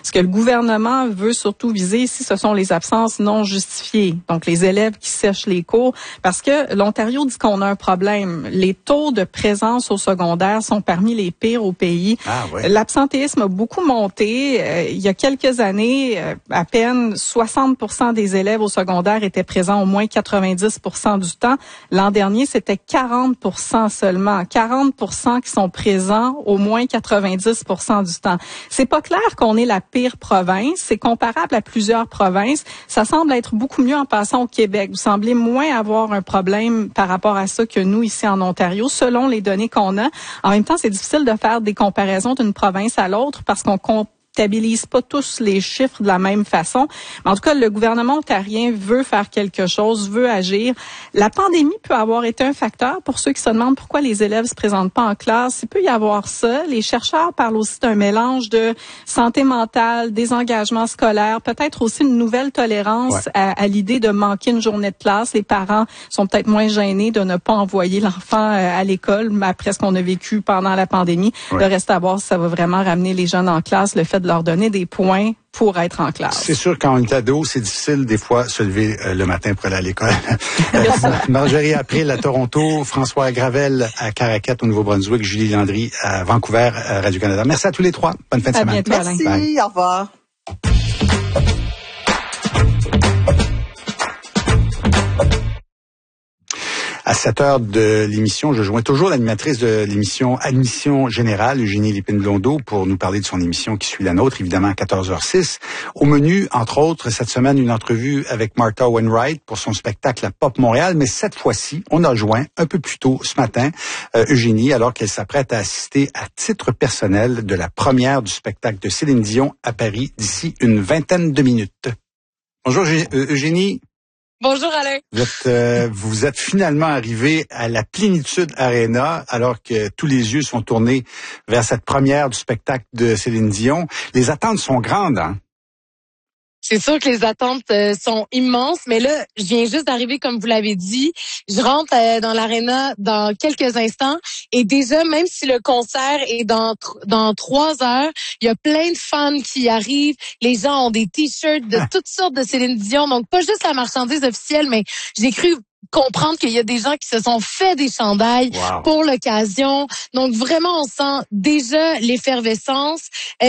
Ce que le gouvernement veut surtout viser ici, ce sont les absences non justifiées. Donc, les élèves qui sèchent les cours. Parce que l'Ontario dit qu'on a un problème. Les taux de présence au secondaire sont parmi les pires au pays. Ah, ouais. L'absentéisme a beaucoup monté. Il y a quelques années, à peine 60% des élèves au secondaire étaient présents au moins 90% du temps. L'an dernier, c'était 40% seulement. 40% qui sont présents au moins 90% du temps. C'est pas clair qu'on est la pire province. C'est comparable à plusieurs provinces. Ça semble être beaucoup mieux en passant au Québec. Vous semblez moins avoir un problème par rapport à ça que nous ici en Ontario, selon les données qu'on a. En même temps, c'est difficile de faire des comparaisons d'une province à l'autre parce qu'on comptabilise pas tous les chiffres de la même façon. Mais en tout cas, le gouvernement ontarien veut faire quelque chose, veut agir. La pandémie peut avoir été un facteur pour ceux qui se demandent pourquoi les élèves se présentent pas en classe. Il peut y avoir ça. Les chercheurs parlent aussi d'un mélange de santé mentale, désengagement scolaire, peut-être aussi une nouvelle tolérance à l'idée de manquer une journée de classe. Les parents sont peut-être moins gênés de ne pas envoyer l'enfant à l'école après ce qu'on a vécu pendant la pandémie. Le reste à voir si ça va vraiment ramener les jeunes en classe, le fait de leur donner des points pour être en classe. C'est sûr, quand on est ado, c'est difficile des fois se lever le matin pour aller à l'école. Marjorie April à Toronto, François Gravel à Caraquette au Nouveau-Brunswick, Julie Landry à Vancouver, Radio-Canada. Merci à tous les trois. Bonne fin de semaine. Bientôt, Alain. Merci, au revoir. À 7 heures de l'émission, je joins toujours l'animatrice de l'émission Admission Générale, Eugénie Lépine-Blondeau, pour nous parler de son émission qui suit la nôtre, évidemment à 14h06. Au menu, entre autres, cette semaine, une entrevue avec Martha Wainwright pour son spectacle à Pop Montréal. Mais cette fois-ci, on a joint un peu plus tôt ce matin Eugénie, alors qu'elle s'apprête à assister à titre personnel de la première du spectacle de Céline Dion à Paris d'ici une vingtaine de minutes. Bonjour Eugénie. Bonjour Alain. Vous êtes finalement arrivé à la Plénitude Arena alors que tous les yeux sont tournés vers cette première du spectacle de Céline Dion. Les attentes sont grandes, hein? C'est sûr que les attentes sont immenses, mais là, je viens juste d'arriver, comme vous l'avez dit. Je rentre dans l'aréna dans quelques instants et déjà, même si le concert est dans 3 heures, il y a plein de fans qui arrivent. Les gens ont des t-shirts de toutes sortes de Céline Dion, donc pas juste la marchandise officielle, mais j'ai cru comprendre qu'il y a des gens qui se sont fait des chandails pour l'occasion. Donc vraiment, on sent déjà l'effervescence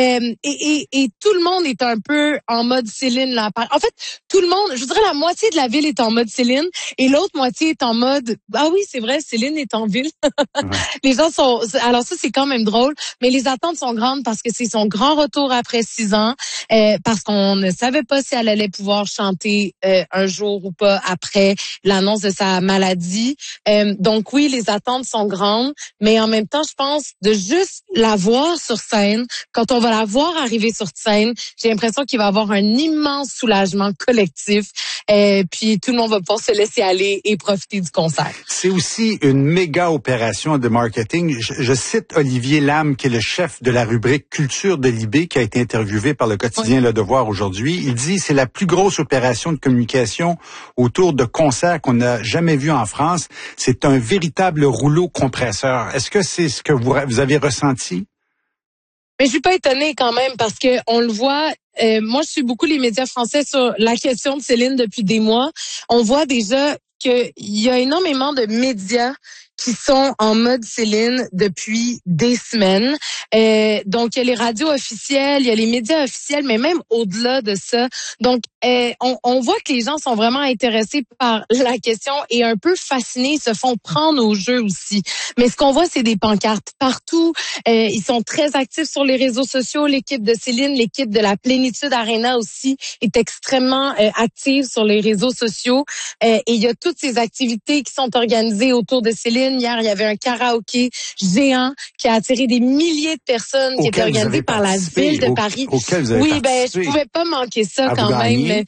et tout le monde est un peu en mode Céline là. En fait, tout le monde, je voudrais la moitié de la ville est en mode Céline et l'autre moitié est en mode ah oui, c'est vrai, Céline est en ville. Les gens sont alors ça c'est quand même drôle, mais les attentes sont grandes parce que c'est son grand retour après 6 ans, parce qu'on ne savait pas si elle allait pouvoir chanter un jour ou pas après l'annonce de sa maladie. Donc oui, les attentes sont grandes, mais en même temps, je pense de juste la voir sur scène, quand on va la voir arriver sur scène, j'ai l'impression qu'il va y avoir un immense soulagement collectif, puis tout le monde va pouvoir se laisser aller et profiter du concert. C'est aussi une méga opération de marketing. Je cite Olivier Lam, qui est le chef de la rubrique Culture de Libé, qui a été interviewé par le quotidien Le Devoir aujourd'hui. Il dit c'est la plus grosse opération de communication autour de concerts qu'on a jamais vu en France. C'est un véritable rouleau compresseur. Est-ce que c'est ce que vous avez ressenti? Mais je suis pas étonnée quand même parce que on le voit. Moi, je suis beaucoup les médias français sur la question de Céline depuis des mois. On voit déjà qu'il y a énormément de médias qui sont en mode Céline depuis des semaines. Donc, il y a les radios officielles, il y a les médias officiels, mais même au-delà de ça. Donc, on voit que les gens sont vraiment intéressés par la question et un peu fascinés, ils se font prendre au jeu aussi. Mais ce qu'on voit, c'est des pancartes partout. Ils sont très actifs sur les réseaux sociaux. L'équipe de Céline, l'équipe de la Plénitude Arena aussi est extrêmement active sur les réseaux sociaux. Et il y a toutes ces activités qui sont organisées autour de Céline. Hier, il y avait un karaoké géant qui a attiré des milliers de personnes, qui était organisé par la ville de Paris. Oui, je pouvais pas manquer ça quand même.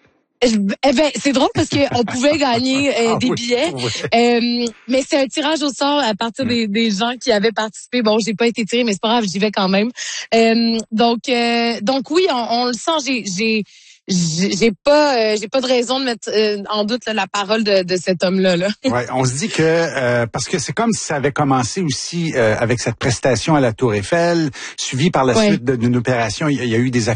C'est drôle parce qu'on pouvait gagner des billets, mais c'est un tirage au sort à partir des gens qui avaient participé. Bon, j'ai pas été tirée, mais c'est pas grave, j'y vais quand même. Donc oui, on le sent. J'ai pas de raison de mettre en doute la parole de cet homme-là. Ouais, on se dit que parce que c'est comme si ça avait commencé aussi avec cette prestation à la Tour Eiffel, suivi par la suite d'une opération. Il y a eu des